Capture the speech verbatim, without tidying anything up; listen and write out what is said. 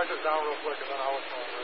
this down real quick, and then I'll let you know.